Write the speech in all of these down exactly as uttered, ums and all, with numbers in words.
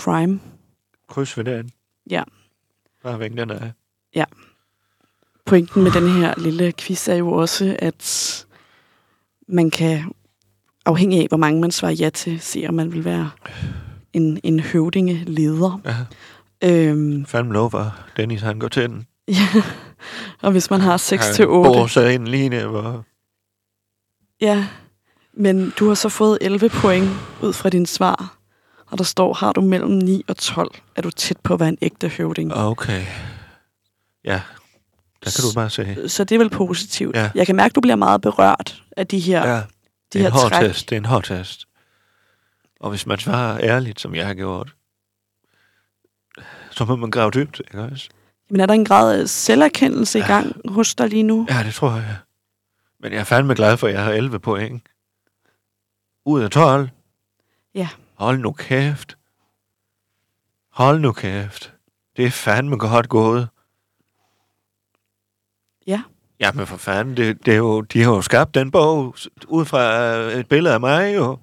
prime. Kryds ved den. Ja. Bare væk den af. Ja. Pointen med den her lille quiz er jo også, at man kan, afhængig af hvor mange man svarer ja til, se om man vil være en, en høvdingeleder. Ja. Øhm, Fandme lov for Dennis, han går til den. ja. Og hvis man har seks til otte. Han bor sig ind lige ned, hvor... Ja, men du har så fået elleve point ud fra din svar. Og der står, har du mellem ni og tolv, er du tæt på at være en ægte høvding. Okay. Ja, der kan du bare se. Så det er vel positivt. Ja. Jeg kan mærke, at du bliver meget berørt af de her, Ja, de det er her en hård træk. test. Det er en hård test. Og hvis man svarer ærligt, som jeg har gjort, så må man grave dybt, ikke også? Men er der en grad af selverkendelse ja. i gang hos dig lige nu? Ja, det tror jeg. Men jeg er fandme glad for, at jeg har elleve point. Ud af tolv. Ja. Hold nu kæft. Hold nu kæft. Det er fandme godt gået. Ja. Jamen for fanden, det, det er jo, de har jo skabt den bog ud fra et billede af mig, jo.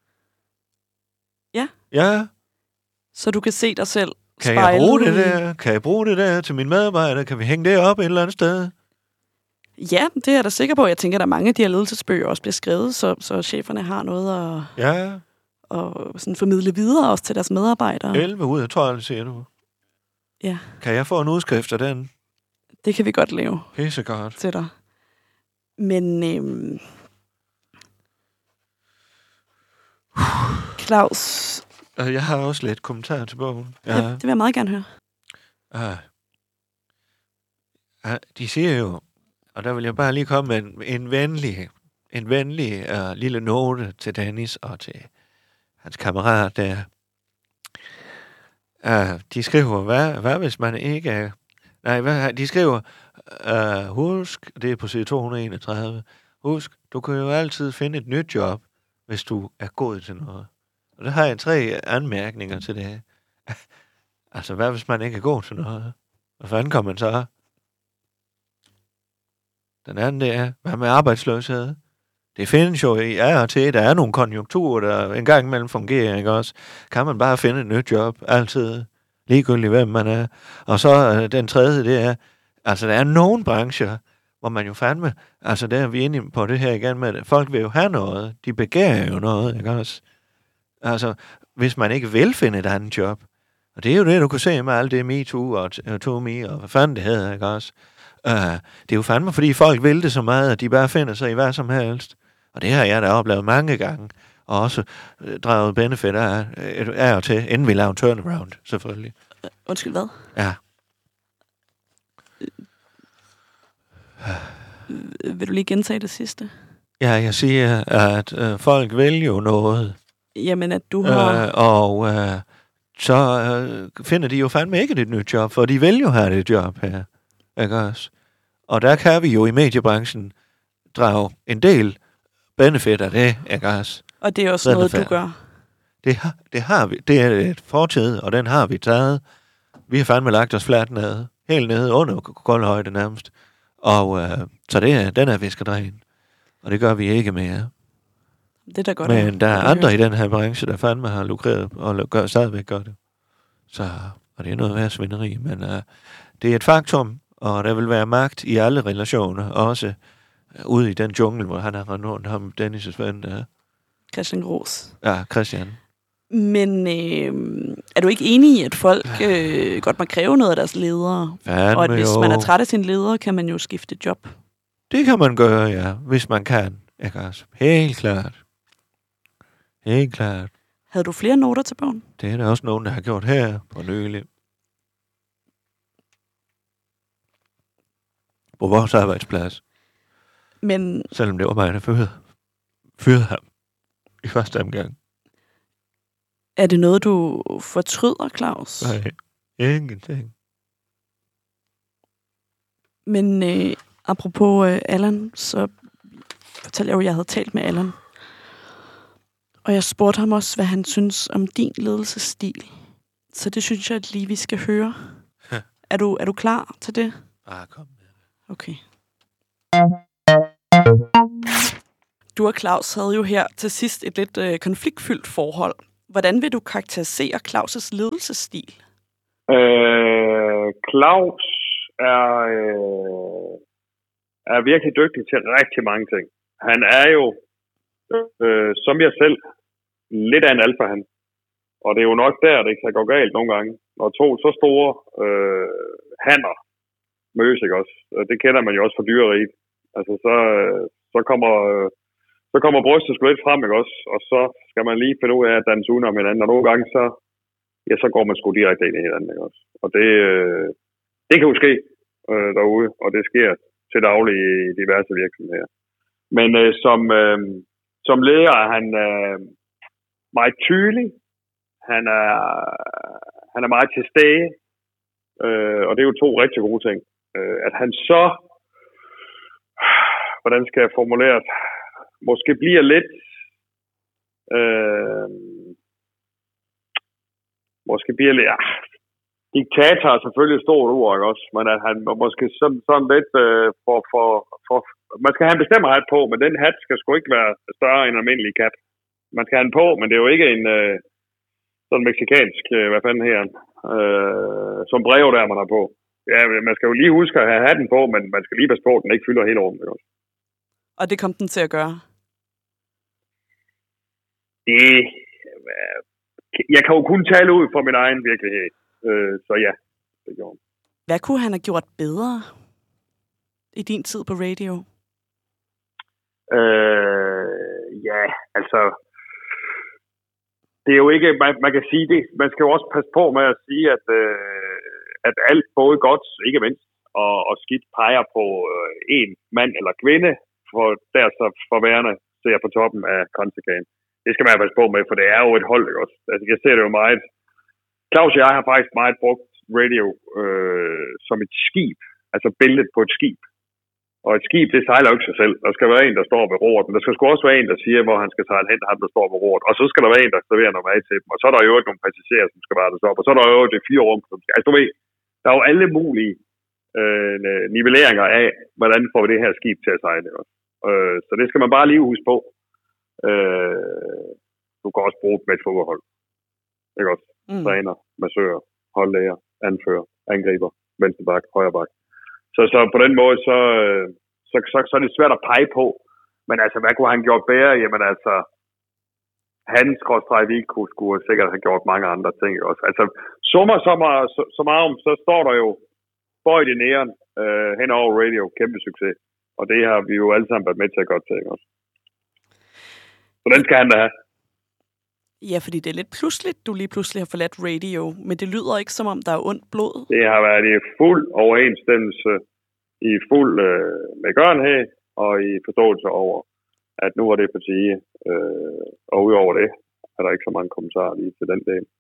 Ja. Ja. Så du kan se dig selv Kan jeg bruge det der? Kan jeg bruge det der til mine medarbejdere? Kan vi hænge det op et eller andet sted? Ja, det er jeg da sikker på. Jeg tænker, at der er mange af de her ledelsesbøger også bliver skrevet, så, så cheferne har noget at, Ja. at sådan formidle videre også til deres medarbejdere. elleve ud af tolv, siger du. Ja. Kan jeg få en udskrift af den? Det kan vi godt lave. Pissegodt. Til dig. Men øhm, Claus... Jeg har også lidt kommentarer til bogen. Ja. Ja, det vil jeg meget gerne høre. Ah. Ah, de siger jo, og der vil jeg bare lige komme med en, en venlig, en venlig uh, lille note til Dennis og til hans kammerat der. Uh, de skriver, hvad, hvad hvis man ikke er... Nej, hvad, de skriver, uh, husk, det er på side to hundrede og enogtredive, husk, du kan jo altid finde et nyt job, hvis du er god til noget. Og der har jeg tre anmærkninger til det her. Altså, hvad hvis man ikke er god til noget? Hvad fanden kommer man så? Den anden, det er, hvad med arbejdsløshed? Det findes jo i af og til, der er nogle konjunkturer, der en gang imellem fungerer, ikke også? Kan man bare finde et nyt job, altid, ligegyldigt hvem man er. Og så den tredje, det er, altså der er nogle brancher, hvor man jo fandme, altså der er vi inde på det her igen med, at folk vil jo have noget, de begærer jo noget, ikke også? Altså, hvis man ikke vil finde et andet job, og det er jo det, du kan se med alt det MeToo og ToMe og hvad fanden det hedder, ikke også? Uh, det er jo fandme, fordi folk vil det så meget, at de bare finder sig i hvad som helst. Og det har jeg da oplevet mange gange, og også uh, draget benefit af, af og til, inden vi laver en turnaround, selvfølgelig. Undskyld, hvad? Ja. Vil du lige gentage det sidste? Ja, jeg siger, at uh, folk vil jo noget. Jamen, at du har... Uh, og uh, så uh, finder de jo fandme ikke et nyt job, for de vil jo have det job her. Ikke også? Og der kan vi jo i mediebranchen drage en del benefit af det, ikke også? Og det er også noget, du gør? Det har, det har vi. Det er et fortid, og den har vi taget. Vi har fandme lagt os fladt ned. Helt nede under gulvhøjde nærmest. Og øh, så det er, den er viskerdræn. Og det gør vi ikke mere. Det er da godt. Men der er andre i den her branche, der fandme har lukreret og gør, stadigvæk gør det. Så, og det er noget værd svineri, men øh, det er et faktum, og der vil være magt i alle relationer, også ude i den jungle, hvor han har rendt rundt, ham Dennis' ven der. Christian Gros. Ja, Christian. Men øh, er du ikke enig i, at folk øh, godt må kræve noget af deres ledere? Fandme og at hvis jo. man er træt af sin leder, kan man jo skifte job? Det kan man gøre, ja, hvis man kan. Ikke også? Helt klart. Helt klart. Havde du flere noter til bogen? Det er der også nogen, der har gjort her på nylig. På vores arbejdsplads. Men... Selvom det var mig, der fyrede, fyrede ham i første omgang. Er det noget, du fortryder, Claus? Nej, ingenting. Men øh, apropos øh, Allan, så fortalte jeg jo, at jeg havde talt med Allan. Og jeg spurgte ham også, hvad han synes om din ledelsesstil. Så det synes jeg at lige, vi skal høre. er, du, er du klar til det? Bare kom med det. Okay. Du og Claus havde jo her til sidst et lidt øh, konfliktfyldt forhold, Hvordan vil du karakterisere Claus' ledelsesstil? Øh, Claus er, øh, er virkelig dygtig til rigtig mange ting. Han er jo, øh, som jeg selv, lidt af en alfahan. Og det er jo nok der, det kan gå galt nogle gange. Når to så store øh, hanner mødes, ikke også? Det kender man jo også fra dyreriget. Altså, så, så kommer... Øh, Så kommer brystet sgu lidt frem, ikke også? Og så skal man lige finde ud af at danse uden om hinanden. Og nogle gange, så, ja, så går man sgu direkte ind i hinanden, ikke også? Og det, øh, det kan jo ske øh, derude, og det sker til daglig i diverse virksomheder. Men øh, som, øh, som leder er han øh, meget tydelig. Han er, han er meget til stede. Øh, og det er jo to rigtig gode ting. Øh, at han så... Hvordan skal jeg formulere det? Måske bliver lidt, øh, måske bliver lidt, ja, diktator er selvfølgelig et stort ord, ikke også? Men at han måske sådan, sådan lidt øh, for, for, for, man skal have en bestemmer hat på, men den hat skal sgu ikke være større end en almindelig cap. Man skal have den på, men det er jo ikke en øh, sådan mexikansk, øh, hvad fanden her, øh, som brev der, man har på. Ja, man skal jo lige huske at have hatten på, men man skal lige passe på, at den ikke fylder hele rummet, ikke også? Og det kom den til at gøre? Det, jeg kan jo kun tale ud fra min egen virkelighed, øh, så ja, det gjorde han. Hvad kunne han have gjort bedre i din tid på radio? Øh, ja, altså, det er jo ikke, man, man kan sige det, man skal jo også passe på med at sige, at, øh, at alt både godt, ikke mindst, og, og skidt peger på øh, en mand eller kvinde, for der så forværende ser på toppen af konsekagen. Det skal man passe på med, for det er jo et hold, ikke også? Altså, jeg ser det jo meget. Claus og jeg har faktisk meget brugt radio øh, som et skib, altså billedet på et skib. Og et skib, det sejler jo ikke sig selv. Der skal være en, der står ved roret, men der skal sgu også være en, der siger, hvor han skal sejle hen, han der står ved roret. Og så skal der være en, der serverer noget mad til dem. Og så er der jo ikke nogle passagerer, som skal være der op. Og så er der jo det fire rum, som skal... Altså, du ved, der er jo alle mulige øh, nivelleringer af, hvordan får vi det her skib til at sejle, ikke også? Øh, så det skal man bare lige huske på. Øh, du kan også bruge med et fodboldhold. Ikke også? Mm. Træner, massører, holdlæger, anfører, angriber, venstreback, højreback. Så, så på den måde, så, så, så, så er det svært at pege på. Men altså, hvad kunne han gjort bedre? Jamen altså, hans skråstreg vi kunne, skulle sikkert have gjort mange andre ting også. Altså, summer så meget, så, så meget om, så står der jo bøjt i næren øh, hen over radio, kæmpe succes. Og det har vi jo alle sammen været med til at gøre til, også. Så den skal han da have. Ja, fordi det er lidt pludseligt, du lige pludselig har forladt radio, men det lyder ikke, som om der er ondt blod. Det har været i fuld overensstemmelse, i fuld øh, medgørenhed og i forståelse over, at nu var det på tide. Øh, og udover det, er der ikke så mange kommentarer lige til den del.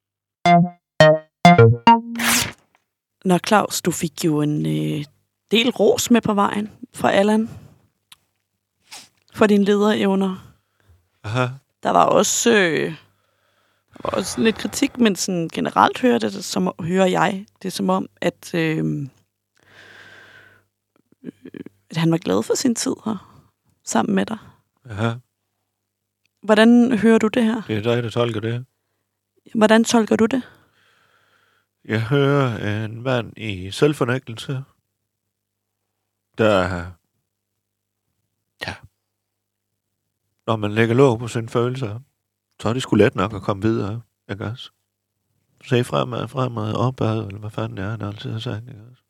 Nå, Claus, du fik jo en øh, del ros med på vejen fra Allan for dine lederevner. Aha. Der var også... Øh, Og også lidt kritik, men sådan generelt hører, det, som, hører jeg det som om, at, øh, at han var glad for sin tid her, sammen med dig. Aha. Hvordan hører du det her? Det er dig, der tolker det. Hvordan tolker du det? Jeg hører en mand i selvfornægtelse, der, ja, når man lægger låg på sine følelser, så er det sgu let nok at komme videre, ikke også? Se fremad, fremad, opad, eller hvad fanden det er, han altid har sagt, ikke også?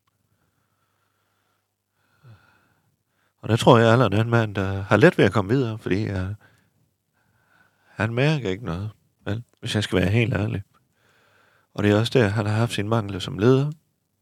Og der tror jeg, at den mand, der har let ved at komme videre, fordi uh, han mærker ikke noget, vel? Hvis jeg skal være helt ærlig. Og det er også der, han har haft sin mangel som leder.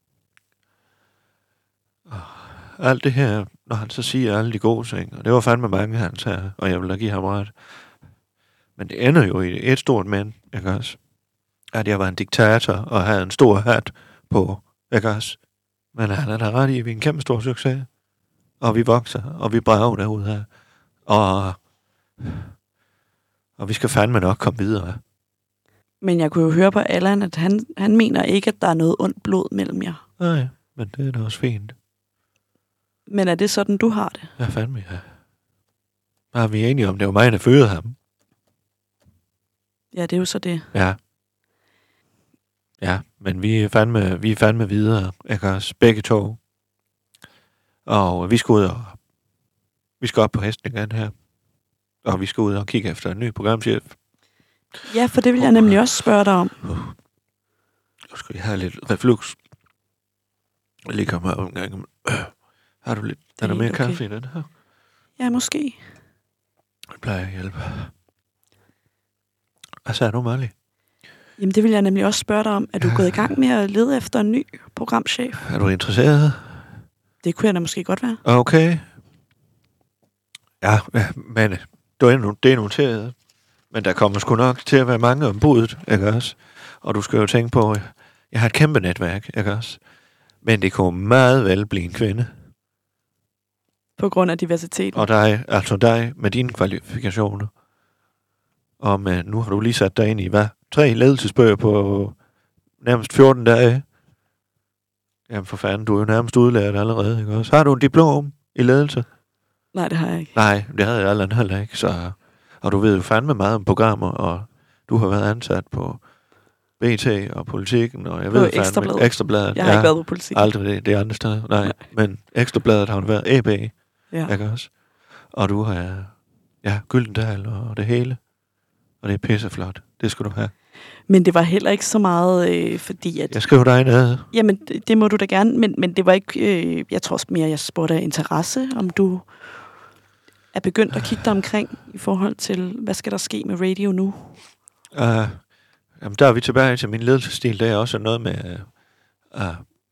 Og alt det her, når han så siger alle de gode ting, og det var fandme mange, han sagde, og jeg vil da give ham ret. Men det ender jo i et stort men, ikke også? At jeg var en diktator og havde en stor hat på, ikke også? Men han er da ret i, at vi er en kæmpe stor succes. Og vi vokser, og vi brager derude her. Og, og vi skal fandme nok komme videre. Men jeg kunne jo høre på Allan, at han, han mener ikke, at der er noget ondt blod mellem jer. Nej, men det er da også fint. Men er det sådan, du har det? Ja, fandme, ja. Bare vi er enige om, det var mig, der fødede ham. Ja, det er jo så det. Ja. Ja, men vi er fandme, vi er fandme videre, ikke også? Begge to. Og vi skal ud og... Vi skal op på hesten igen her. Og vi skal ud og kigge efter en ny programchef. Ja, for det vil jeg nemlig også spørge dig om. Uh. Nu skal vi have lidt reflux. Jeg lige kommer op en gang. Øh. Har du lidt... Er der mere okay. kaffe i den her? Ja, måske. Det plejer at hjælpe. Hvad sagde du, Marley? Jamen, det vil jeg nemlig også spørge dig om. Er du gået i gang med at lede efter en ny programchef? Er du interesseret? Det kunne jeg da måske godt være. Okay. Ja, men det er noteret. Men der kommer sgu nok til at være mange om budet, ikke også? Og du skal jo tænke på, jeg har et kæmpe netværk, ikke også? Men det kunne meget vel blive en kvinde. På grund af diversiteten. Og dig, altså dig, med dine kvalifikationer. Og med, nu har du lige sat dig ind i, hvad? Tre ledelsesbøger på nærmest fjorten dage. Jamen for fanden, du er jo nærmest udlært allerede, ikke også? Har du en diplom i ledelse? Nej, det har jeg ikke. Nej, det havde jeg aldrig heller ikke, så... Og du ved jo fandme meget om programmer, og du har været ansat på B T og Politikken, og jeg på ved fandme... Ekstrabladet. Ekstrabladet. Jeg har ja, ikke været på Politikken. Aldrig det, det er andre steder. Nej, Nej. Men Ekstrabladet har du været A B, ja. Ikke også? Og du har, ja, Gyldendal og det hele. Og det er pisseflot. Det skal du have. Men det var heller ikke så meget, øh, fordi at... Jeg skriver dig ned. Jamen, det, det må du da gerne, men, men det var ikke... Øh, jeg tror også mere, jeg spurgte af interesse, om du er begyndt at kigge dig omkring i forhold til, hvad skal der ske med radio nu? Uh, jamen, der er vi tilbage til min ledelsesstil. Det er også noget med uh,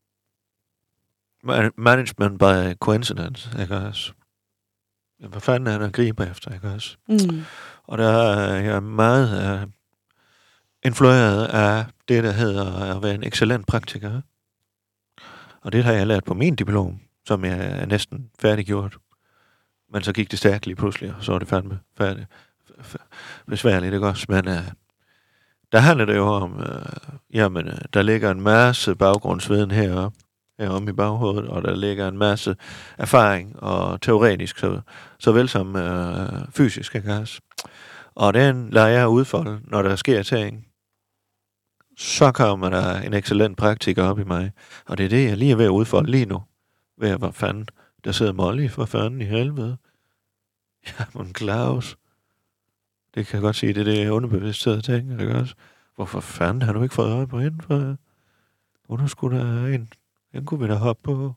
management by coincidence, ikke også? Hvad fanden er der at gribe efter, ikke også? Mm. Og der er jeg meget uh, influeret af det, der hedder at være en excellent praktiker. Og det har jeg lært på min diplom, som jeg er næsten færdiggjort. Men så gik det stærkt lige pludselig, og så var det fandme færdigt. Besværligt, ikke også? Men uh, der handler det jo om, uh, jamen, uh, der ligger en masse baggrundsviden heroppe, heroppe i baghovedet, og der ligger en masse erfaring, og teoretisk, så, såvel som uh, fysisk, ikke også? Og den lader jeg udfolde, når der sker ting. Så kommer der en excellent praktiker op i mig, og det er det, jeg lige er ved at udfolde lige nu. Ved at, hvor fanden, der sidder Molly for fanden i helvede. Jamen, Claus. Det kan jeg godt sige, det er det, jeg underbevidsthed tænker, ikke også? Hvorfor fanden har du ikke fået øje på hende? For hun er sgu da en, den kunne vi da hoppe på.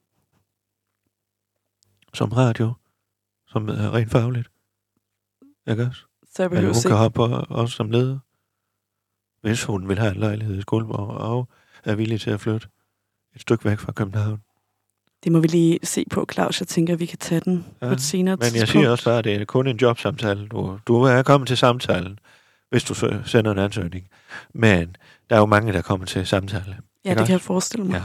Som radio. Som er rent fagligt. Ikke også? Så jeg Eller hun se. kan hoppe på os som leder. Hvis hun vil have en lejlighed i Skuldborg og er villig til at flytte et stykke væk fra København. Det må vi lige se på, Claus. Jeg tænker, vi kan tage den ja, på et senere men jeg tidspunkt. siger også bare, at det er kun en jobsamtale. Du, du er kommet til samtalen, hvis du sender en ansøgning. Men der er jo mange, der kommer til samtale. Ja, det kan jeg forestille mig. Ja.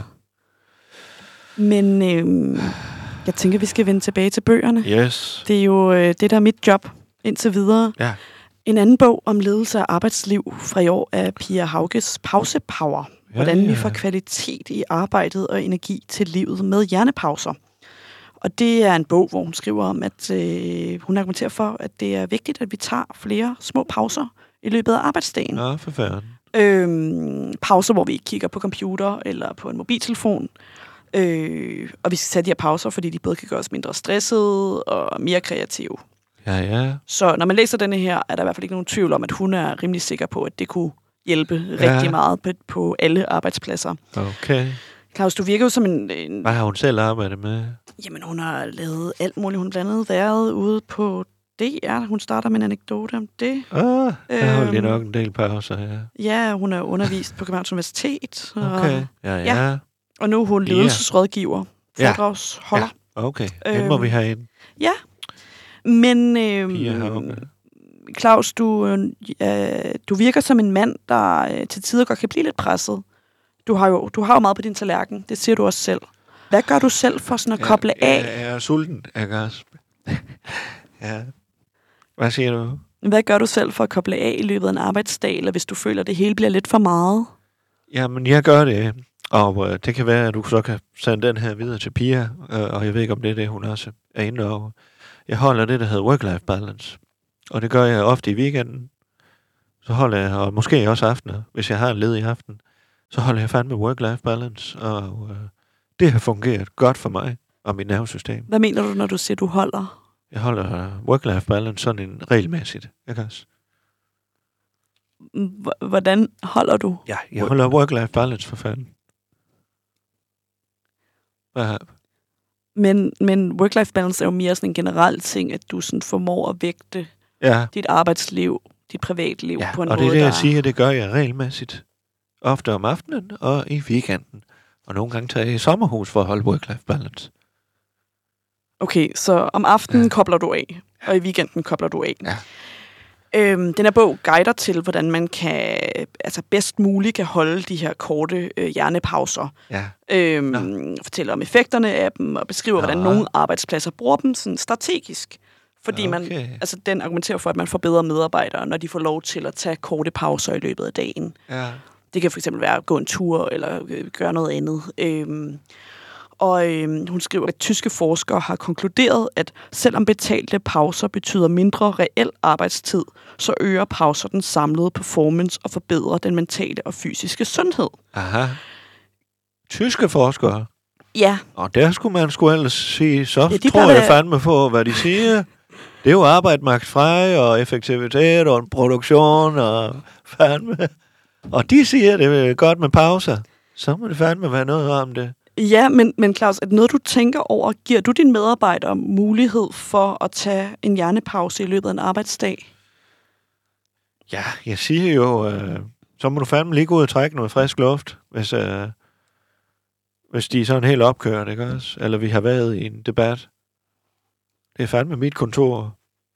Men øhm, jeg tænker, vi skal vende tilbage til bøgerne. Yes. Det er jo øh, det, der er mit job indtil videre. Ja. En anden bog om ledelse af arbejdsliv fra i år er Pia Hauges Pausepower. Hvordan ja. vi får kvalitet i arbejdet og energi til livet med hjernepauser. Og det er en bog, hvor hun skriver om, at øh, hun argumenterer for, at det er vigtigt, at vi tager flere små pauser i løbet af arbejdsdagen. Nå, for fanden. Øhm, pauser, hvor vi ikke kigger på computer eller på en mobiltelefon. Øh, og vi skal tage de her pauser, fordi de både kan gøre os mindre stressede og mere kreative. Ja, ja. Så når man læser denne her, er der i hvert fald ikke nogen tvivl om, at hun er rimelig sikker på, at det kunne hjælpe ja. rigtig meget på, på alle arbejdspladser. Okay. Claus, du virker jo som en, en... Hvad har hun selv arbejdet med? Jamen, hun har lavet alt muligt. Hun har blandt andet været ude på D R. Hun starter med en anekdote om det. Ah, jeg holdt lige Øhm, nok en del pauser, ja. Ja, hun er undervist på Københavns Universitet. Okay, Og, ja, ja. ja. og nu er hun ledelsesrådgiver, foredragsholder. Ja. Okay, det må Øhm, vi have ind. Ja, men øh, Pia Hauge. Claus, du, øh, du virker som en mand, der øh, til tider godt kan blive lidt presset. Du har, jo, du har jo meget på din tallerken, det siger du også selv. Hvad gør du selv for sådan at koble ja, af? Jeg, jeg er sulten, jeg kan også. Ja. Hvad siger du? Hvad gør du selv for at koble af i løbet af en arbejdsdag, eller hvis du føler, at det hele bliver lidt for meget? Jamen, jeg gør det, og øh, det kan være, at du så kan sende den her videre til Pia, øh, og jeg ved ikke, om det er det, hun også er inde over. Jeg holder det, der hedder work-life balance, og det gør jeg ofte i weekenden. så holder jeg, og måske også aftener, hvis jeg har en ledig aften, så holder jeg fandme work-life balance, og øh, det har fungeret godt for mig og mit nervesystem. Hvad mener du, når du siger, du holder? Jeg holder work-life balance sådan en regelmæssigt, ikke også? H- hvordan holder du? Ja, jeg holder work-life balance for fanden. Hvad? Men, men work-life balance er jo mere sådan en generel ting, at du sådan formår at vægte Ja, dit arbejdsliv, dit privatliv ja. på en og måde, det er det, der... jeg siger, det gør jeg regelmæssigt. Ofte om aftenen og i weekenden. Og nogle gange tager jeg i sommerhus for at holde work-life balance. Okay, så om aftenen Ja. kobler du af, og i weekenden kobler du af. Ja. Øhm, den her bog guider til, hvordan man kan, altså bedst muligt kan holde de her korte øh, hjernepauser. Ja. Øhm, fortæller om effekterne af dem, og beskriver, Nå. hvordan nogle arbejdspladser bruger dem sådan strategisk. Fordi man, Okay. altså den argumenterer for, at man får bedre medarbejdere, når de får lov til at tage korte pauser i løbet af dagen. Ja. Det kan for eksempel være at gå en tur, eller øh, gøre noget andet. Øhm, og øhm, hun skriver, at tyske forskere har konkluderet, at selvom betalte pauser betyder mindre reel arbejdstid, så øger pauser den samlede performance og forbedrer den mentale og fysiske sundhed. Aha. Tyske forskere. Ja, Og der skulle man sgu ellers sige, så Ja, ja, de tror plejer- jeg fandme på, hvad de siger. Det er jo arbejde magt frej, og effektivitet, og en produktion, og fandme. Og de siger, det er godt med pauser. Så må det fandme være noget om det. ja men, men Claus, er det noget, du tænker over? Giver du dine medarbejdere mulighed for at tage en hjernepause i løbet af en arbejdsdag? Ja, jeg siger jo, øh, så må du fandme lige gå ud og trække noget frisk luft, hvis, øh, hvis de er sådan helt opkørt, ikke også? Eller vi har været i en debat. Det er fandme mit kontor.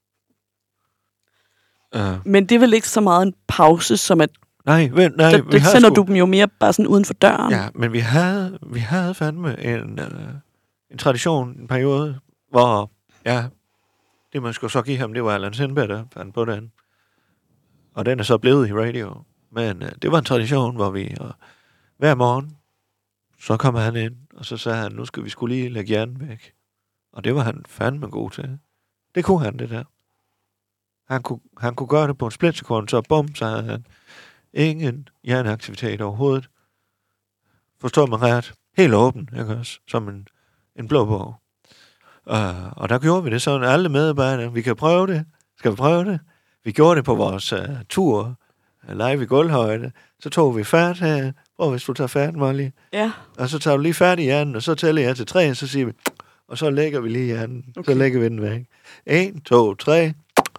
Uh, Men det er vel ikke så meget en pause, som at nej, vent, nej. der, vi der har sender sgu- du dem jo mere bare sådan uden for døren. Ja, men vi havde, vi havde fandme en, øh, en tradition, en periode, hvor, ja, det man skulle så give ham, det var Allan Sindberg, der fandt på den. Og den er så blevet i radio. Men øh, det var en tradition, hvor vi øh, hver morgen, så kom han ind, og så sagde han, nu skal vi skulle lige lægge hjernen væk. Og det var han fandme god til. Det kunne han, det der. Han kunne, han kunne gøre det på en splitsekund, så bum, så havde han ingen hjerneaktivitet overhovedet. Forstår man ret? Helt åben, ikke også? Som en, en blå bog. Uh, og der gjorde vi det sådan, alle medarbejdere, vi kan prøve det. Skal vi prøve det? Vi gjorde det på vores uh, tur, live i gulvhøjde. Så tog vi fat her. Prøv, hvis du tager fat, Molly. Ja. Og så tager du lige fat i hjernen, og så tæller jeg til tre, og så siger vi, og så lægger vi lige hjernen. Okay. Så lægger vi den væk. En, to, tre.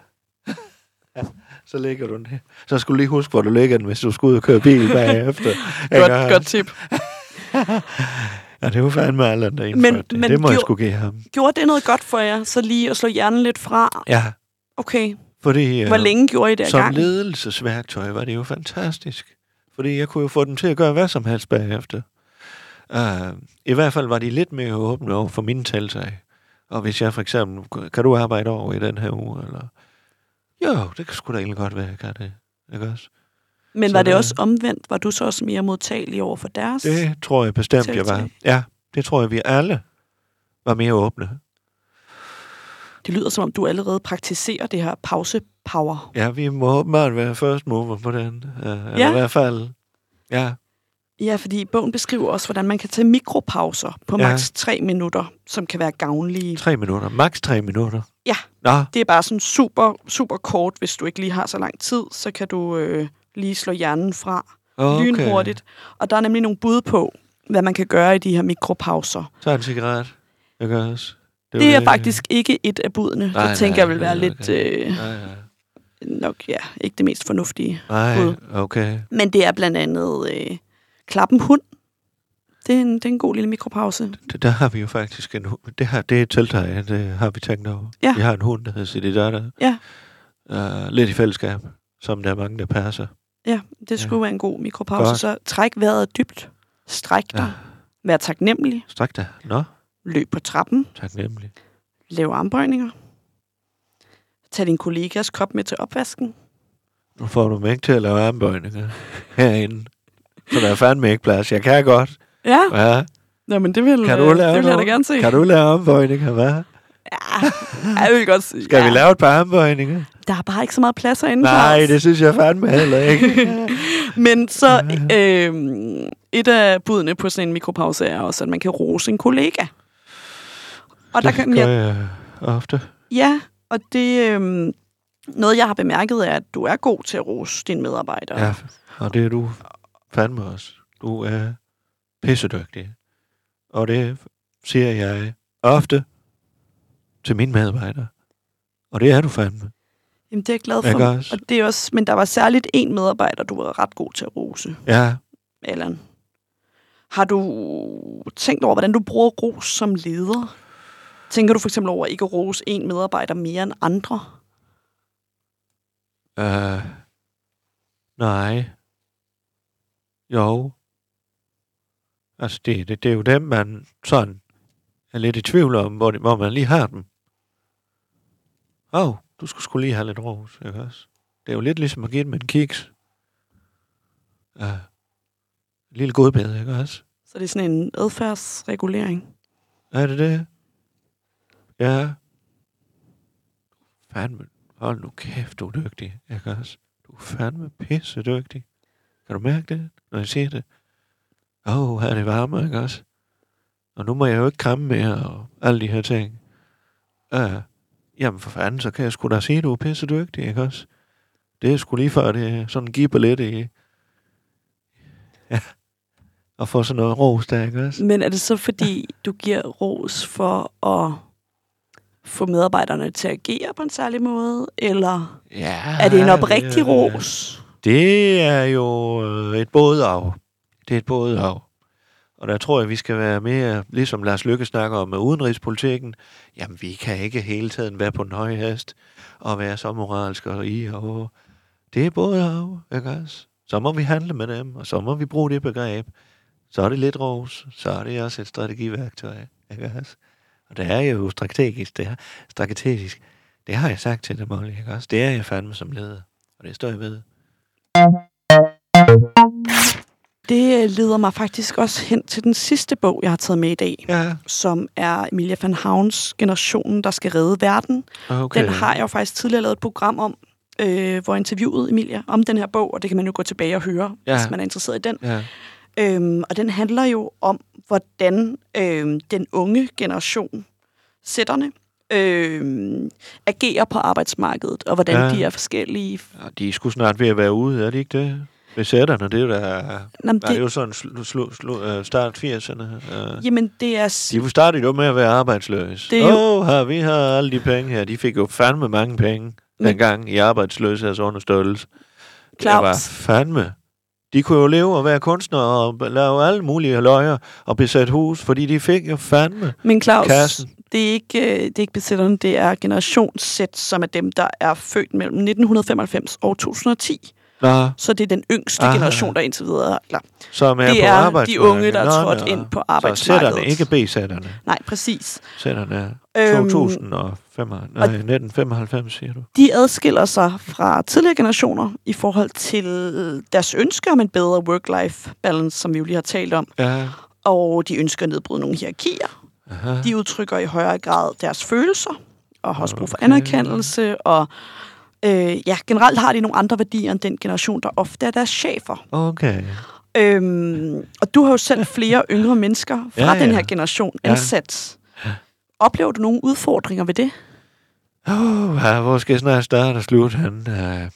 Ja, så lægger du den her. Så skulle du lige huske, hvor du lægger den, hvis du skulle ud og køre bil bagefter. Godt, godt tip. Ja, det var fandme Allan, der indførte Men- det. men Det må jeg gjorde- sgu give ham. Gjorde det noget godt for jer, så lige at slå hjernen lidt fra? Ja, Okay. fordi Hvor øh, længe gjorde I det ad som gangen? ledelsesværktøj var det jo fantastisk. Fordi jeg kunne jo få dem til at gøre hvad som helst bagefter. Uh, I hvert fald var de lidt mere åbne over for mine tiltag. Og hvis jeg for eksempel, kan du arbejde over i den her uge? Eller, jo, det kan sgu da egentlig godt være, jeg kan det. Ikke også? Men så var det det- også omvendt? Var du så også mere modtagelig over for deres? Det tror jeg bestemt, jeg var. Tiltag. Ja, det tror jeg, vi alle var mere åbne. Det lyder som om, du allerede praktiserer det her pause-power. Ja, vi må åbenbart være first mover på den. Uh, eller Ja. i hvert fald, ja. Ja, fordi bogen beskriver også, hvordan man kan tage mikropauser på Ja. maks tre minutter, som kan være gavnlige. Tre minutter. Max tre minutter. Ja. Nå, Det er bare sådan super, super kort. Hvis du ikke lige har så lang tid, så kan du øh, lige slå hjernen fra okay. lynhurtigt. Og der er nemlig nogle bud på, hvad man kan gøre i de her mikropauser. Så en cigaret. Jeg gør også. Det, det er faktisk ikke et af budene. Nej, det tænker nej, jeg vil være okay. lidt, øh, Nej, ja. nok ja, ikke det mest fornuftige. Nej, Bud. okay. Men det er blandt andet øh, klappen hund. Det er, en, det er en god lille mikropause. Det, der har vi jo faktisk en hund. Det, her, det er et tiltag, det har vi tænkt over. Ja. Vi har en hund, der hedder Siddhartha. Ja. Uh, lidt i fællesskab, som der er mange, der passer. Ja, det skulle Ja. være en god mikropause. Godt. Så træk vejret dybt. Stræk dig. Ja. Ja. Vær taknemmelig. Stræk dig. Nå, Løb på trappen. tak nemlig. Lav armbøjninger. Tag din kollegas kop med til opvasken. Nu får du mig ikke til at lave armbøjninger herinde. Så der er fandme ikke plads. Jeg kan godt. Ja, Ja. Nå, men det vil, Kan du øh, lave det vil jeg da noget? gerne se. Kan du lave armbøjninger, hvad? Ja, jeg vil godt se. Skal ja. vi lave et par armbøjninger? der er bare ikke så meget plads herinde. Nej, det synes jeg fandme heller ikke. Men så øh, et af budene på sådan en mikropause er også, at man kan rose en kollega. Og det der kan, gør jeg, jeg ofte. Ja, og det øh, noget, jeg har bemærket, er, at du er god til at rose dine medarbejdere. Ja, og det er du fandme også. Du er pissedygtig. Og det siger jeg ofte til mine medarbejdere. Og det er du fandme. Jamen, det er jeg glad for. Og det er også, men der var særligt en medarbejder, du var ret god til at rose. Ja. Allan. Har du tænkt over, hvordan du bruger ros som leder? Tænker du for eksempel over ikke at rose en medarbejder mere end andre? Uh, nej. Jo. Altså, det, det, det er jo dem, man sådan er lidt i tvivl om, hvor, hvor man lige har dem. Åh, oh, du skulle sgu lige have lidt ros, ikke også? Det er jo lidt ligesom at give dem en kiks. Uh, en lille godbid, ikke også? Så det er sådan en adfærdsregulering? Er det det? Ja. Fandme, hold nu kæft, du er dygtig, ikke også? Du er fandme pisse dygtig. Kan du mærke det, når jeg siger det? Åh, oh, her er det varme, ikke også? Og nu må jeg jo ikke kramme mere, og alle de her ting. Uh, jamen for fanden, så kan jeg sgu da sige, at du er pisse dygtig, ikke også? Det er sgu lige før, det sådan giver lidt i... Ja. Og få sådan noget ros der, ikke også? Men er det så, fordi du giver ros for at få medarbejderne til at agere på en særlig måde? Eller ja, er det en oprigtig det, ros? Det er jo et både af. Det er et både af. Og der tror jeg, vi skal være mere, ligesom Lars Løkke snakker om med udenrigspolitikken. Jamen, vi kan ikke hele tiden være på den høje hest og være så moralsk og i og det er både af, ikke også? Så må vi handle med dem, og så må vi bruge det begreb. Så er det lidt ros, så er det også et strategiværktøj, ikke også? Og det er jo strategisk, det er strategisk. Det har jeg sagt til dem, Molly, ikke også? Det er jeg fandme som leder, og det står jeg ved. Det leder mig faktisk også hen til den sidste bog, jeg har taget med i dag, ja. Som er Emilia van Havns Generationen, der skal redde verden. Okay. Den har jeg jo faktisk tidligere lavet et program om, øh, hvor jeg interviewede Emilia om den her bog, og det kan man jo gå tilbage og høre, ja. Hvis man er interesseret i den. Ja. Øhm, og den handler jo om, hvordan øh, den unge generation, sætterne, øh, agerer på arbejdsmarkedet, og hvordan ja. De er forskellige. Ja, de er sgu snart ved at være ude, er det ikke det? Besætterne, det er jo der... Jamen, det er jo sådan slu, slu, slu, start firserne. Uh, jamen, det er... De startede jo med at være arbejdsløse. Åh, jo... oh, her, vi har alle de penge her. De fik jo fandme mange penge men... dengang i arbejdsløshedsunderstøttelse. Claus. Det var fandme... De kunne jo leve og være kunstnere og lave alle mulige løjer og besætte hus, fordi de fik jo fandme Men Claus, kassen. Det er ikke, det er ikke besætterne, det er generationssæt, som er dem, der er født mellem nitten femoghalvfems og to tusind og ti. Nå. Så det er den yngste Aha. generation, der indtil videre klar. Som er det på er de unge, der er trådt ind på arbejdsmarkedet. Så sætterne, ikke B-sætterne. Nej, præcis. Sætterne er to tusind og fem, nej, nitten femoghalvfems, siger du. De adskiller sig fra tidligere generationer i forhold til deres ønsker om en bedre work-life balance, som vi jo lige har talt om. Ja. Og de ønsker at nedbryde nogle hierarkier. Aha. De udtrykker i højere grad deres følelser, og har også brug for okay. anerkendelse, og Øh, ja, generelt har de nogle andre værdier end den generation, der ofte er deres chefer. Okay. Øhm, og du har jo selv flere yngre mennesker fra ja, ja. Den her generation ansat. Ja. Oplever du nogle udfordringer ved det? Oh, ja, hvor skal jeg snart starte og slutte han? Uh,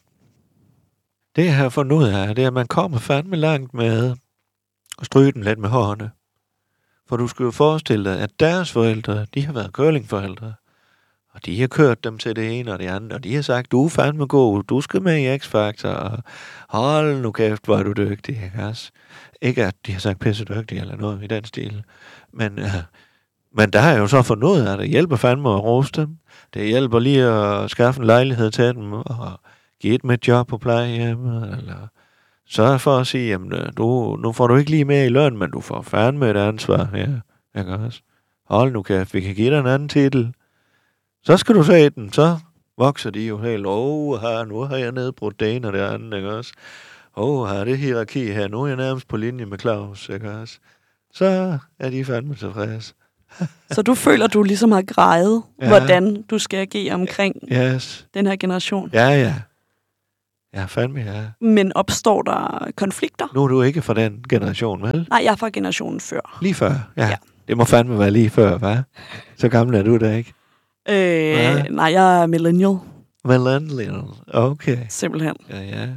det jeg har fundet ud af, det er, at man kommer fandme langt med at stryge den lidt med hårene. For du skal jo forestille dig, at deres forældre, de har været curlingforældre. Og de har kørt dem til det ene og det andet, og de har sagt, du er fandme god, du skal med i X-Factor, og hold nu kæft, hvor er du dygtig, ikke også? Ikke at de har sagt pisse dygtig eller noget i den stil, men, uh, men der har jeg jo så fundet ud af, at det hjælper fandme at rose dem. Det hjælper lige at skaffe en lejlighed til dem, og give dem et job på plejehjemmet, eller sørge for at sige, jamen, du, nu får du ikke lige mere i løn, men du får fandme et ansvar, ja, ikke også? Hold nu kæft, vi kan give dig en anden titel. Så skal du se den, så vokser de jo helt, åh, oh, her, nu har jeg nedbrudt det ene og det andet, ikke også? Åh, oh, her er det hierarki her, nu er jeg nærmest på linje med Claus, ikke også? Så er de fandme tilfredse. Så du føler, du ligesom har grejet, Ja. hvordan du skal agere omkring Yes. den her generation. Ja, ja. Ja, fandme, ja. Men opstår der konflikter? Nu er du ikke fra den generation, vel? Nej, jeg er fra generationen før. Lige før, ja. Ja. ja. Det må fandme være lige før, hva'? Så gammel er du da ikke? Øh, Hvad? nej, jeg er millennial, Millennial. Okay. simpelthen. Ja, ja.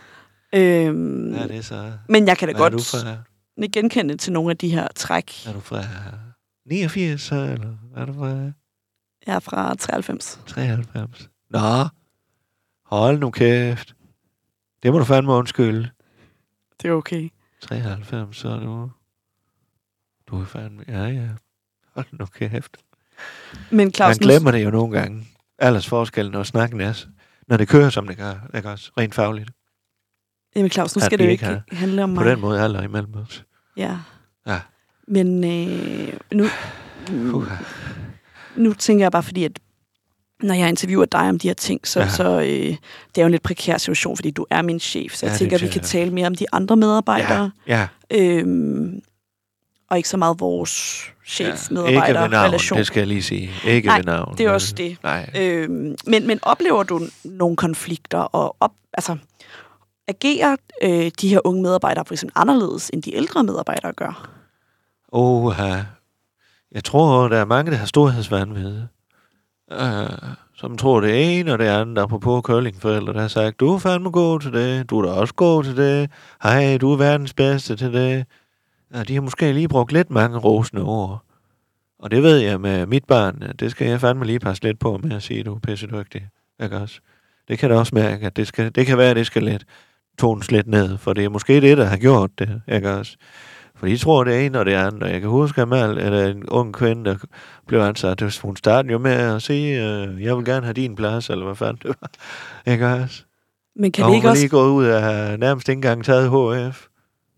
Øhm, Hvad er det så? men jeg kan da Hvad er du godt fra? genkende til nogle af de her træk. Er du fra niogfirs, så, eller er du fra Jeg er fra treoghalvfems. treoghalvfems? Nå, hold nu kæft. Det må du fandme undskylde. Det er okay. treoghalvfems, så er du... Du er fandme... Ja, ja. Hold nu kæft. Men Claus, Man glemmer det jo nogle gange. Aldersforskellen og snakken er, når det kører, som det gør, ikke også? Rent fagligt. Jamen Claus, nu At skal vi det jo ikke ikke har- handle om På mig. den måde alder imellem os. Ja. Ja. Men øh, nu, Puha. nu tænker jeg bare, fordi at når jeg interviewer dig om de her ting, så, Ja. ja. så øh, det er jo en lidt prekær situation, fordi du er min chef, så jeg Ja, det tænker, at vi synes kan jeg. tale mere om de andre medarbejdere, Ja, øhm, og ikke så meget vores ja. Ikke ved navn, chef-medarbejder-relation. det skal jeg lige sige. Ikke Nej, ved navn. det er også det. Nej. Øhm, men, men oplever du nogle konflikter, og op, altså, agerer øh, de her unge medarbejdere for eksempel anderledes, end de ældre medarbejdere gør? Oha. Jeg tror, der er mange, der har storhedsvanvid. Uh, som tror det ene og det andet, apropos curlingforældre, der har sagt, du er fandme god til det, du er da også god til det, hej, du er verdens bedste til det. Ja, de har måske lige brugt lidt mange rosende ord. Og det ved jeg med mit barn, det skal jeg fandme lige passe lidt på med at sige, du er pissedygtig. Ikke også? Det kan da også mærke, at det, skal, det kan være, at det skal lidt tones lidt ned, for det er måske det, der har gjort det. Ikke også? For de tror det ene og det andet, og jeg kan huske, at Mal, eller en ung kvinde, der blev ansat, det, hun startede jo med at sige, øh, jeg vil gerne have din plads, eller hvad fanden det var. Ikke også? Men kan og det hun ikke var også... lige gået ud af nærmest ikke engang taget H F.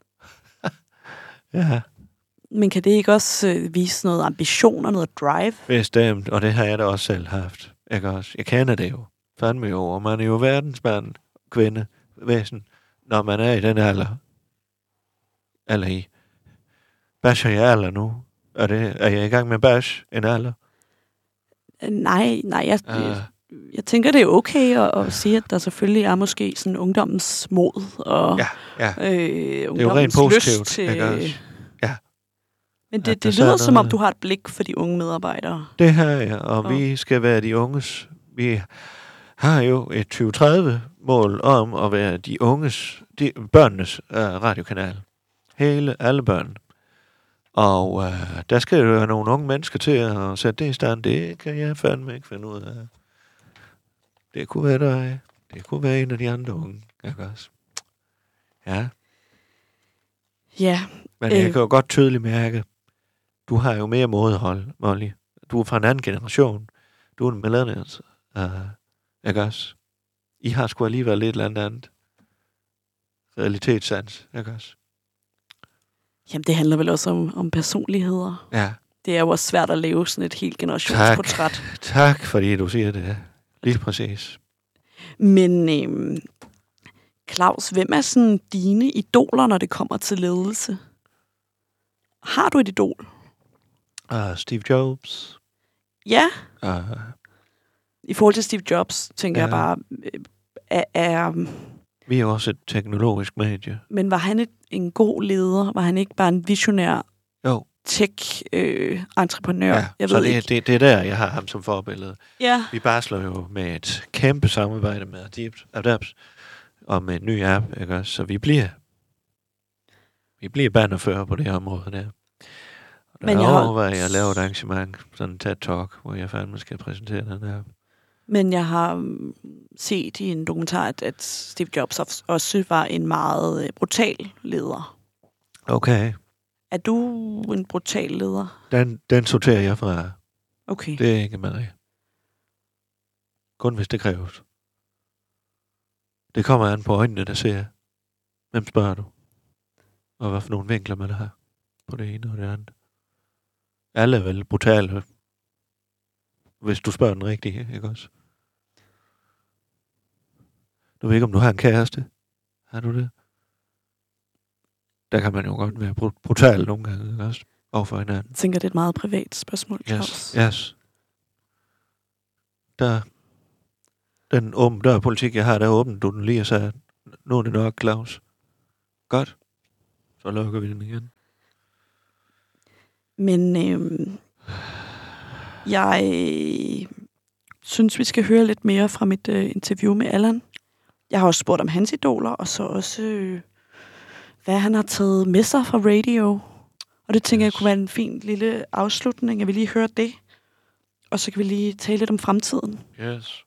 Ja, Men kan det ikke også øh, vise noget ambition og noget drive? bestemt, og det har jeg da også selv haft. Ikke også? Jeg kender det jo. Fandme jo, og man er jo verdensmand, kvinde, væsen, når man er i den alder. Eller i. Basher jeg alder nu? Er, det, er jeg i gang med bash en alder? Øh, Nej, nej, jeg, Ah. jeg, jeg tænker, det er okay at, at sige, at der selvfølgelig er måske sådan ungdommens mod og Ja, ja. øh, Det er jo ungdommens rent positivt. lyst til... Ikke også? Ja. Men At det, der det så er lyder som om, noget- du har et blik for de unge medarbejdere. Det har jeg, og Og- vi skal være de unges. Vi har jo et tyve tredive-mål om at være de unges, de, børnenes uh, radiokanal. Hele, alle børn. Og uh, der skal jo være nogle unge mennesker til at sætte det i stand. Det kan jeg fandme ikke finde ud af. Det kunne være dig. Det kunne være en af de andre unge. Ikke også? Ja, Ja, men Øh. jeg kan jo godt tydeligt mærke, du har jo mere mådehold, Molly. Du er fra en anden generation. Du er en millennials. Uh, ikke også? I har sgu alligevel lidt eller andet realitetssans. Ikke også? jamen det handler vel også om, om personligheder. Ja. Det er jo også svært at lave sådan et helt generationsportræt. Tak, fordi du siger det. Lige præcis. Men øhm, Claus, hvem er sådan dine idoler, når det kommer til ledelse? Har du et idol? Uh, Steve Jobs. Ja, Uh, i forhold til Steve Jobs, tænker Ja. jeg bare, øh, er, er, vi er også et teknologisk medie. men var han et, en god leder? Var han ikke bare en visionær Jo. tech-entreprenør? Ja, jeg så ved det, ikke. det, det er der, jeg har ham som forbillede. Ja, Vi barsler jo med et kæmpe samarbejde med Adapt, Adapt og med en ny app, ikke også? Så vi bliver vi bliver bannerfører på det her område der. Og der Men jeg er har- overvejer jeg at lave et arrangement, sådan en TED-talk, hvor jeg fandme skal præsentere den her. men jeg har mm, set i en dokumentar, at, at Steve Jobs også- også var en meget øh, brutal leder. Okay, Er du en brutal leder? den, den sorterer jeg fra. Okay. Det er ikke mig. Kun hvis det kræves. Det kommer an på øjnene, der ser. Hvem spørger du? Og hvad for nogle vinkler man har på det ene og det andet. Alle er vel brutale, hvis du spørger den rigtige, ikke også? Du ved ikke, om du har en kæreste. Har du det? Der kan man jo godt være br- brutal nogle gange, ikke også? over for hinanden. Jeg tænker, det er et meget privat spørgsmål, Claus. Yes, yes. Der, den åben dør-politik, jeg har, der åbent du den lige og sagde, nu er det nok, Claus. Godt. Så lukker vi den igen. Men øhm, jeg synes, vi skal høre lidt mere fra mit øh, interview med Allan. Jeg har også spurgt om hans idoler, og så også, øh, hvad han har taget med sig fra radio. Og det tænker yes. jeg kunne være en fin lille afslutning. Jeg vil lige høre det. Og så kan vi lige tale lidt om fremtiden. Yes.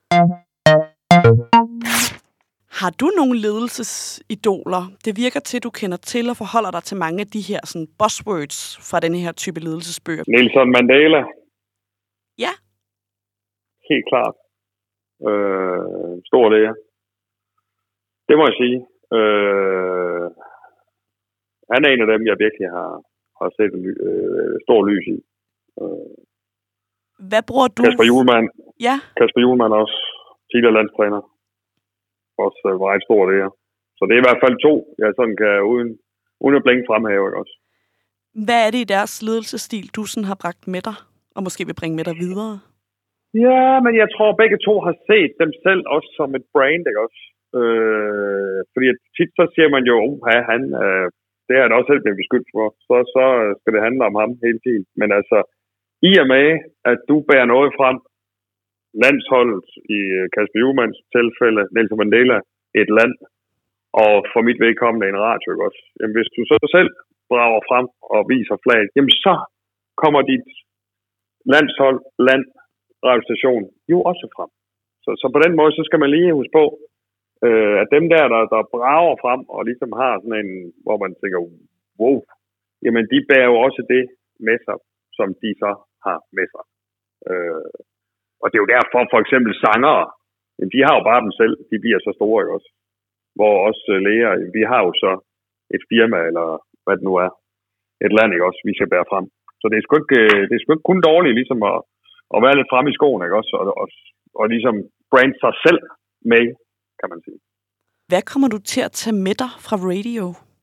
Har du nogle ledelsesidoler? Det virker til, at du kender til og forholder dig til mange af de her sådan, buzzwords fra denne her type ledelsesbøger. Nelson Mandela. Ja. Helt klart. Øh, stor læger. Det må jeg sige. Øh, han er en af dem, jeg virkelig har, har set en øh, stor lys i. Øh, Hvad bruger du? Kasper Hjulmand. Ja. Kasper Hjulmand også. Tidligere landstræner. Også øh, var et stort læger. Så det er i hvert fald to, jeg sådan kan uden, uden at blinke fremhæve. Ikke også? Hvad er det i deres ledelsesstil, du sådan har bragt med dig? Og måske vil bringe med dig videre? Ja, men jeg tror, begge to har set dem selv også som et brand, ikke også? Øh, fordi tit så siger man jo, at han, øh, det er han også selv blevet beskyldt for, så, så skal det handle om ham hele tiden. Men altså, i og med, at du bærer noget frem, landsholdet i Kasper Hjulmands tilfælde, Nelson Mandela, et land, og for mit vedkommende en radio, ikke også? Jamen, hvis du så selv brager frem og viser flaget, jamen så kommer dit landshold, land, radiostation jo også frem. Så, så på den måde, så skal man lige huske på, øh, at dem der, der, der brager frem og ligesom har sådan en, hvor man tænker, wow, jamen de bærer jo også det med sig, som de så har med sig. Øh, og det er jo derfor for eksempel sangere, jamen, de har jo bare dem selv, de bliver så store, ikke også? Hvor også øh, læger, vi har jo så et firma, eller hvad det nu er, et land, ikke også, vi skal bære frem. Så det er sgu ikke, det er sgu ikke kun dårligt, ligesom at og være lidt fremme i skoen, ikke også? Og, og, og ligesom brand sig selv med, kan man sige. Hvad kommer du til at tage med dig fra radio?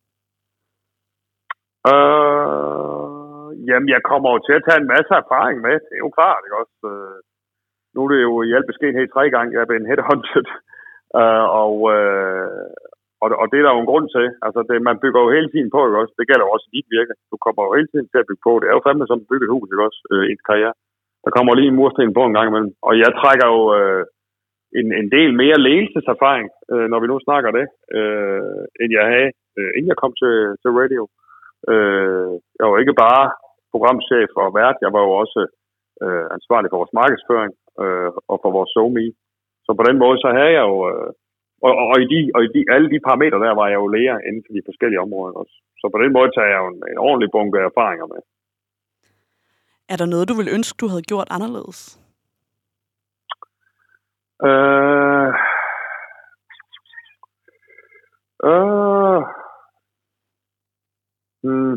Øh, jamen, jeg kommer jo til at tage en masse erfaring med. Det er jo klart, ikke også? Øh, nu er det jo i al beskedenhed tre gange, jeg er blevet headhunted. Øh, og, øh, og, og det er der jo en grund til. Altså, det, man bygger jo hele tiden på, ikke også? Det gælder jo også i dit virke. Du kommer jo hele tiden til at bygge på. Det er jo fandme som at bygge et hus, ikke også? Øh, ens karriere. Der kommer lige en mursten på en gang imellem. Og jeg trækker jo øh, en, en del mere ledelseserfaring, øh, når vi nu snakker det, øh, end jeg havde, øh, inden jeg kom til, til radio. Øh, jeg var ikke bare programchef og vært, jeg var jo også øh, ansvarlig for vores markedsføring øh, og for vores SoMe. Så på den måde, så havde jeg jo, øh, og, og, i de, og i de, alle de parametre der, var jeg jo lærer inden for de forskellige områder også. Så på den måde tager jeg jo en, en ordentlig bunke erfaringer med. Er der noget, du ville ønske, du havde gjort anderledes? Øh... Øh... Hmm.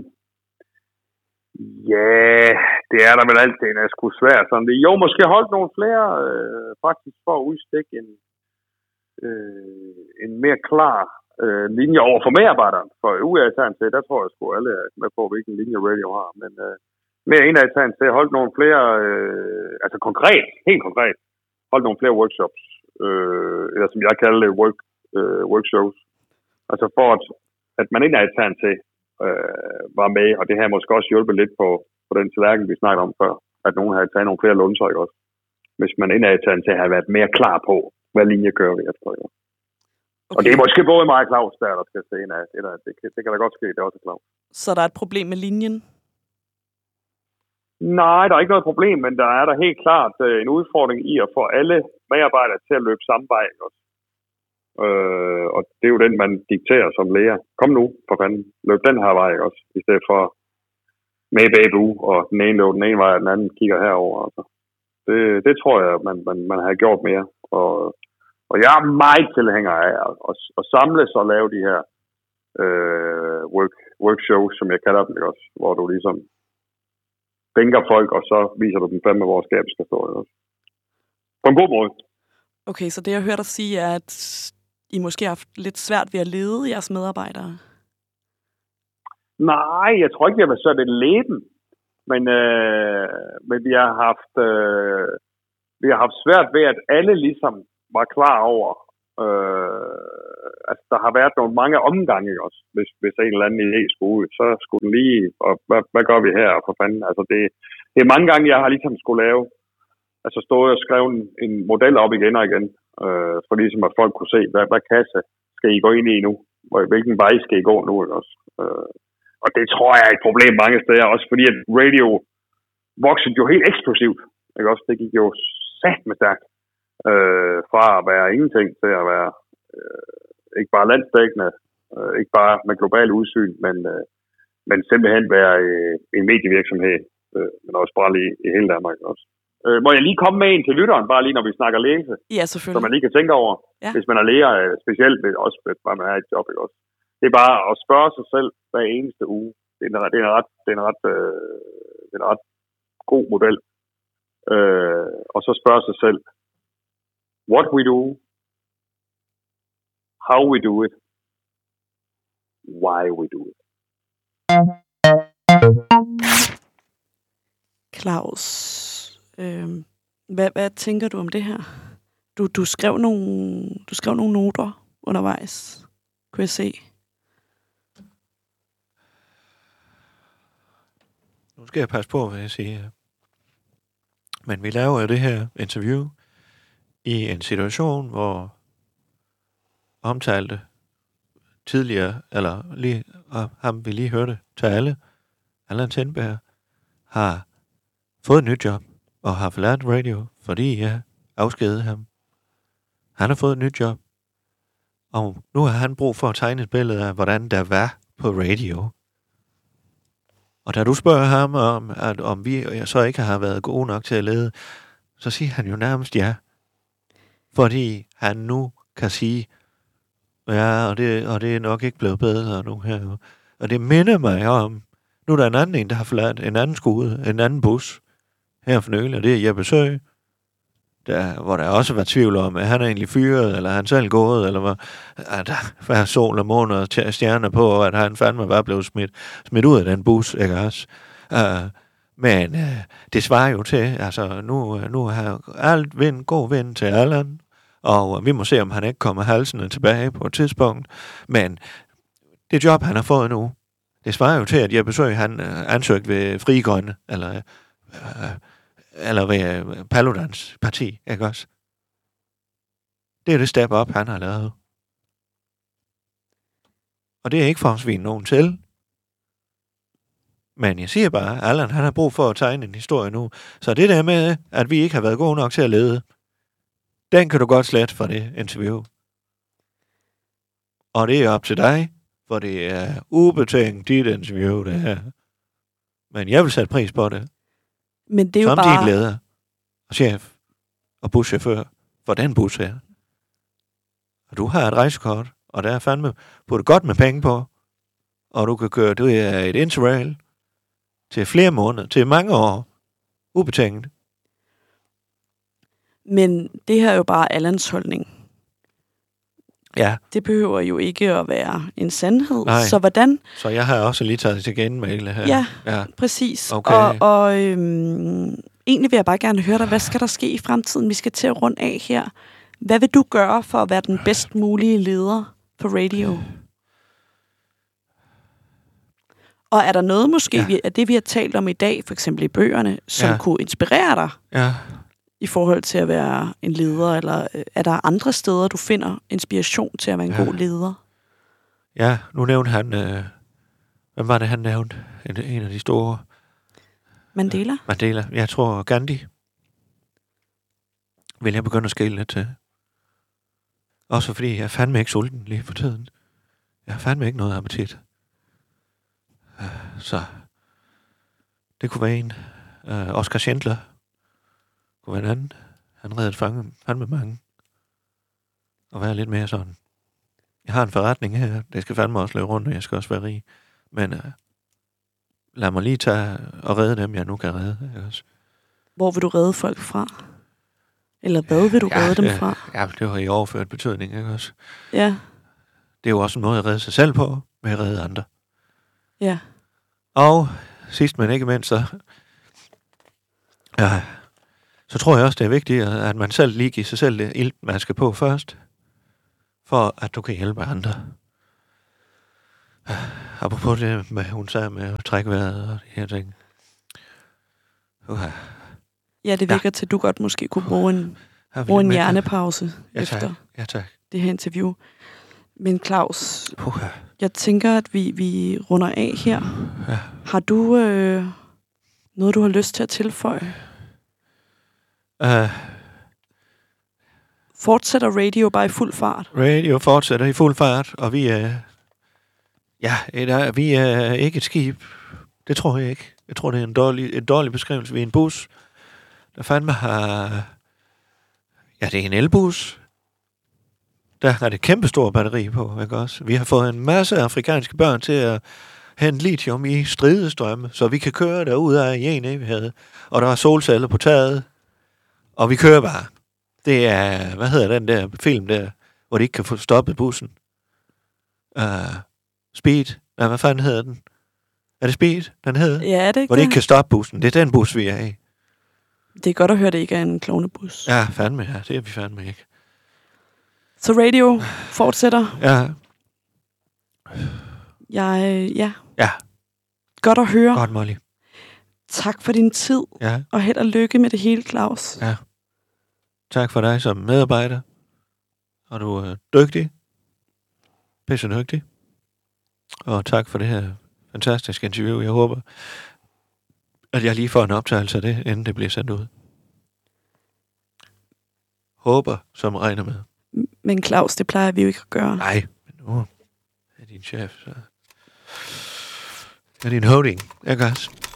Ja, det er der vel altid, det er sgu svært. Sådan det. Jo, måske holdt nogle flere, øh, faktisk for at udstikke en, øh, en mere klar øh, linje over for medarbejderen. For U A til, der tror jeg sgu alle er med på, hvilken linje radio har. Men øh, mere indadtagen til at holde nogle flere, øh, altså konkret, helt konkret, holde nogle flere workshops, øh, eller som jeg kalder det, work, øh, workshops. Altså for at, at man indadtagen til øh, var med, og det her måske også hjulpet lidt på, på den tallerken, vi snakkede om før, at nogen havde taget nogle flere lunser, ikke også? Hvis man indadtagen til at have været mere klar på, hvad linje kører vi efter, ikke? Okay. Og det er måske både mig og Claus, der, der skal se ind af. Det, der, det, det kan da godt ske, det er også Claus. Så der er et problem med linjen? Nej, der er ikke noget problem, men der er der helt klart øh, en udfordring i at få alle medarbejdere til at løbe samme vej. Også. Øh, og det er jo den, man dikterer som lærer. Kom nu, for fanden, løb den her vej også, i stedet for med baby og den ene løber den ene vej, og den anden kigger herover. Altså. Det, det tror jeg, man, man, man har gjort mere. Og, og jeg er meget tilhænger af at, at, at samles og lave de her øh, work, workshows, som jeg kalder dem, også, hvor du ligesom bænker folk, og så viser du dem fandme, hvor skabet skal stå. Også. På en god måde. Okay, så det jeg hørte dig sige er, at I måske har haft lidt svært ved at lede jeres medarbejdere? Nej, jeg tror ikke, vi har været sådan et leben. Men, øh, men vi har haft øh, vi har haft svært ved, at alle ligesom var klar over, øh, at der har været nogle mange omgange også. Hvis, hvis en eller anden idé skulle ud, så skulle den lige, og hvad, hvad gør vi her for fanden? Altså det, det er mange gange, jeg har ligesom skulle lave, altså stået og skrevet en, en model op igen og igen, øh, for ligesom at folk kunne se, hvad, hvad kasse skal I gå ind i nu? Hvilken vej skal I gå nu? Også? Øh, og det tror jeg er et problem mange steder, også fordi at radio voksede jo helt eksplosivt. Ikke også? Det gik jo sat med stærkt. Øh, fra at være ingenting til at være øh, ikke bare landsdækkende, øh, ikke bare med global udsyn, men, øh, men simpelthen være øh, en medievirksomhed, øh, men også bare lige i hele Danmark også. Øh, må jeg lige komme med en til lytteren, bare lige når vi snakker læse? Ja, selvfølgelig. Som man lige kan tænke over, ja. Hvis man er lærer, specielt også hvis man er et job, ikke også? Det er bare at spørge sig selv hver eneste uge. Det er en, det er en ret, det er en ret, øh, det er en ret god model. Øh, og så spørge sig selv, what we do, how we do it, why we do it. Claus, øh, hvad, hvad tænker du om det her? Du, du, skrev nogle, du skrev nogle noter undervejs, kunne jeg se. Nu skal jeg passe på, hvad jeg siger. Men vi laver jo det her interview i en situation, hvor omtalte tidligere, eller lige, og ham vi lige hørte til alle, Allan Tindberg, har fået et nyt job, og har forladt radio, fordi jeg afskedede ham. Han har fået et nyt job, og nu har han brug for at tegne et billede af, hvordan der var på radio. Og da du spørger ham om, at om vi så ikke har været gode nok til at lede, så siger han jo nærmest ja. Fordi han nu kan sige, ja, og det, og det er nok ikke blevet bedre nu her. Og det minder mig om, nu er der en anden en, der har forladt en anden skude, en anden bus, her for nylig, og det er Jeppe Sø, der, hvor der også var tvivl om, at han er egentlig fyret, eller er han selv gået, eller hvor at der var sol og måne og stjerner på, og at han fandme var blevet smidt, smidt ud af den bus, ikke også? Uh, men uh, det svarer jo til, altså nu, nu har alt vind, god vind til Allan, og vi må se, om han ikke kommer halsende tilbage på et tidspunkt, men det job, han har fået nu, det svarer jo til, at Jeppe Sø, han uh, ansøgte ved Frie Grønne, eller uh, eller ved Paludans parti, ikke også? Det er det step up, han har lavet. Og det er ikke for at svine nogen til. Men jeg siger bare, at Allan, han har brug for at tegne en historie nu. Så det der med, at vi ikke har været gode nok til at lede, den kan du godt slette fra det interview. Og det er op til dig, for det er ubetinget dit interview, det her. Men jeg vil sætte pris på det. Men det er jo som bare... din leder og chef og buschauffør for den bus her. Og du har et rejsekort, og der er fandme puttet godt med penge på, og du kan køre, det er et interrail til flere måneder, til mange år, ubetinget. Men det her er jo bare Allans holdning. Ja. Det behøver jo ikke at være en sandhed. Nej. Så hvordan... Så jeg har også lige taget til genmail her. Ja, ja. Præcis. Okay. Og, og øhm, egentlig vil jeg bare gerne høre dig, hvad skal der ske i fremtiden? Vi skal til at runde af her. Hvad vil du gøre for at være den bedst mulige leder på radio? Og er der noget måske ja. af det, vi har talt om i dag, for eksempel i bøgerne, som ja. kunne inspirere dig? Ja. I forhold til at være en leder, eller er der andre steder, du finder inspiration til at være en ja. god leder? Ja, nu nævnte han, øh, hvem var det, han nævnte? En, en af de store... Mandela? Øh, Mandela. Jeg tror, Gandhi vil jeg begynde at skille lidt til. Også fordi jeg er fandme ikke sulten lige for tiden. Jeg har fandme ikke noget appetit. Øh, så det kunne være en. Øh, Oscar Schindler kunne være en anden. Han reddede fange, fandme mange. Og være lidt mere sådan. Jeg har en forretning her. Det skal fandme også løbe rundt, og jeg skal også være rig. Men øh, lad mig lige tage og redde dem, jeg nu kan redde. Også. Hvor vil du redde folk fra? Eller hvad vil du ja, redde dem ja, fra? Ja, det var i overført betydning, ikke også? Ja. Det er jo også en måde at redde sig selv på, med at redde andre. Ja. Og sidst men ikke mindst, så, ja, så tror jeg også, det er vigtigt, at man selv lige giver sig selv det ilt, man skal på først, for at du kan hjælpe andre. Apropos det, med, hun sagde med at trække vejret og de her ting. Uh-huh. Ja, det virker ja. til, at du godt måske kunne bruge en, bruge en hjernepause ja, efter ja, tak. det her interview. Men Claus, uh-huh. jeg tænker, at vi, vi runder af her. Ja. Har du øh, noget, du har lyst til at tilføje? Uh, Fortsætter radio bare i fuld fart? Radio fortsætter i fuld fart, og vi er, ja, et, vi er ikke et skib. Det tror jeg ikke. Jeg tror, det er en dårlig, en dårlig beskrivelse. Vi er en bus, der fandme har... Ja, det er en elbus. Der har det kæmpestore batteri på, ikke også? Vi har fået en masse afrikanske børn til at hente lithium i stridestrømme, så vi kan køre derudad i en evighed. Og der er solceller på taget, og vi kører bare. Det er, hvad hedder den der film der, hvor de ikke kan få stoppet bussen? Uh, Speed? Nej, hvad fanden hedder den? Er det Speed, den hedder? Ja, det er hvor de ikke kan stoppe bussen. Det er den bus, vi er i. Det er godt at høre, det ikke er en klovnebus. Ja, fandme, ja. Det er vi fandme ikke. Så radio fortsætter. Ja. Jeg, ja. Ja. Godt at høre. Godt, Molly. Tak for din tid. Ja. Og held og lykke med det hele, Claus. Ja. Tak for dig som medarbejder. Og du er dygtig. Pisse dygtig. Og tak for det her fantastiske interview. Jeg håber, at jeg lige får en optagelse af det, inden det bliver sendt ud. Håber, som regner med. Men Claus, det plejer vi jo ikke at gøre. Nej, men nu er din chef, så er din holding, ikke også?